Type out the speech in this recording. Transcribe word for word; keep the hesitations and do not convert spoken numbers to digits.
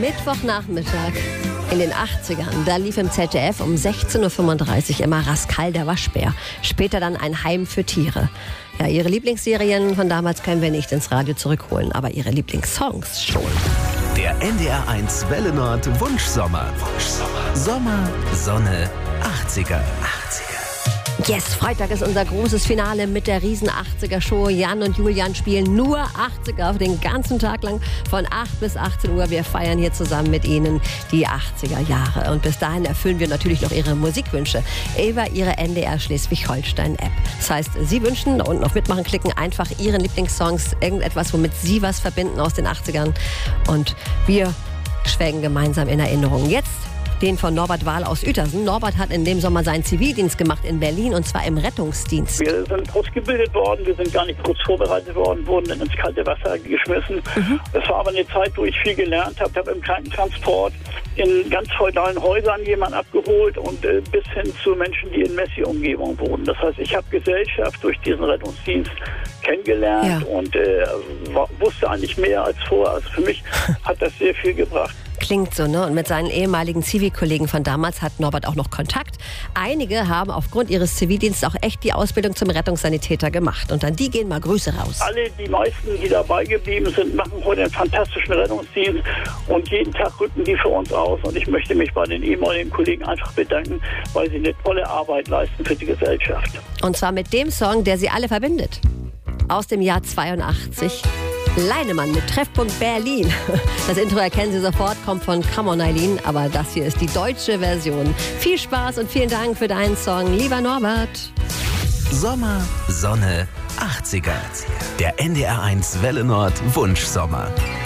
Mittwochnachmittag in den achtzigern, da lief im Z D F um sechzehn Uhr fünfunddreißig immer Rascal der Waschbär. Später dann Ein Heim für Tiere. Ja, ihre Lieblingsserien von damals können wir nicht ins Radio zurückholen, aber ihre Lieblingssongs schon. Der N D R eins Welle Nord Wunschsommer. Wunschsommer. Sommer, Sonne, achtziger. achtziger. Yes, Freitag ist unser großes Finale mit der riesen achtziger-Show. Jan und Julian spielen nur achtziger den ganzen Tag lang von acht bis achtzehn Uhr. Wir feiern hier zusammen mit Ihnen die achtziger Jahre. Und bis dahin erfüllen wir natürlich noch Ihre Musikwünsche über Ihre N D R Schleswig-Holstein-App. Das heißt, Sie wünschen, da unten auf Mitmachen klicken, einfach Ihren Lieblingssongs, irgendetwas, womit Sie was verbinden aus den achtzigern. Und wir schwelgen gemeinsam in Erinnerung. Jetzt den von Norbert Wahl aus Uetersen. Norbert hat in dem Sommer seinen Zivildienst gemacht in Berlin, und zwar im Rettungsdienst. Wir sind ausgebildet worden, wir sind gar nicht kurz vorbereitet worden, wurden dann ins kalte Wasser geschmissen. Mhm. Das war aber eine Zeit, wo ich viel gelernt habe. Ich habe im Krankentransport in ganz feudalen Häusern jemanden abgeholt und äh, bis hin zu Menschen, die in Messi-Umgebung wohnen. Das heißt, ich habe Gesellschaft durch diesen Rettungsdienst kennengelernt ja. und äh, wusste eigentlich mehr als vorher. Also für mich hat das sehr viel gebracht. Klingt so, ne? Und mit seinen ehemaligen Zivilkollegen von damals hat Norbert auch noch Kontakt. Einige haben aufgrund ihres Zivildienstes auch echt die Ausbildung zum Rettungssanitäter gemacht. Und an die gehen mal Grüße raus. Alle, die meisten, die dabei geblieben sind, machen heute einen fantastischen Rettungsdienst. Und jeden Tag rücken die für uns aus. Und ich möchte mich bei den ehemaligen Kollegen einfach bedanken, weil sie eine tolle Arbeit leisten für die Gesellschaft. Und zwar mit dem Song, der sie alle verbindet. Aus dem Jahr zweiundachtzig. Leinemann mit Treffpunkt Berlin. Das Intro erkennen Sie sofort, kommt von Come On Eileen, aber das hier ist die deutsche Version. Viel Spaß und vielen Dank für deinen Song, lieber Norbert. Sommer, Sonne, achtziger. Der N D R eins Welle Nord Wunschsommer.